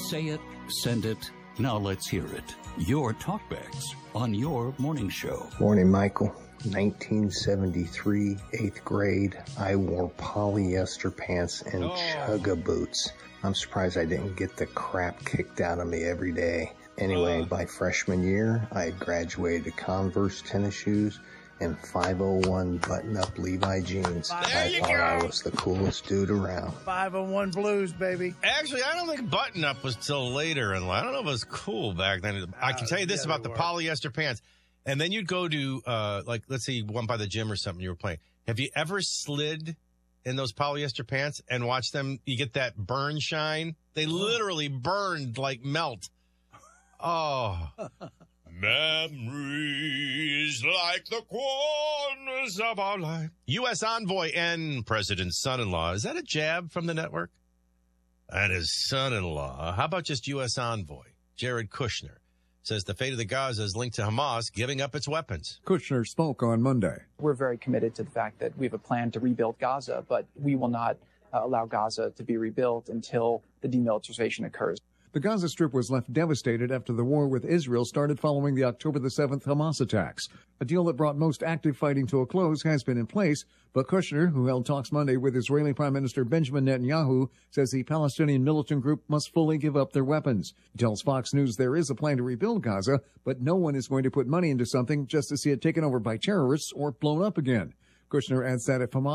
Say it, send it. Now let's hear it. Your talkbacks on your morning show. Morning, Michael. 1973, 8th grade. I wore polyester pants and chugga boots. I'm surprised I didn't get the crap kicked out of me every day. Anyway, by freshman year, I had graduated to Converse tennis shoes and 501 button-up Levi jeans. I thought I was the coolest dude around. 501 Blues, baby. Actually, I don't think button-up was till later in life. I don't know if it was cool back then. I can tell you this about the polyester pants. And then you'd go to, let's say you went by the gym or something you were playing. Have you ever slid in those polyester pants and watched them? You get that burn shine. They literally burned like melt. Oh. Memories like the corners of our life. U.S. envoy and president's son-in-law. Is that a jab from the network? That is son-in-law. How about just U.S. envoy? Jared Kushner says the fate of the Gaza is linked to Hamas giving up its weapons. Kushner spoke on Monday. We're very committed to the fact that we have a plan to rebuild Gaza, but we will not allow Gaza to be rebuilt until the demilitarization occurs. The Gaza Strip was left devastated after the war with Israel started following the October the 7th Hamas attacks. A deal that brought most active fighting to a close has been in place, but Kushner, who held talks Monday with Israeli Prime Minister Benjamin Netanyahu, says the Palestinian militant group must fully give up their weapons. He tells Fox News there is a plan to rebuild Gaza, but no one is going to put money into something just to see it taken over by terrorists or blown up again. Kushner adds that if Hamas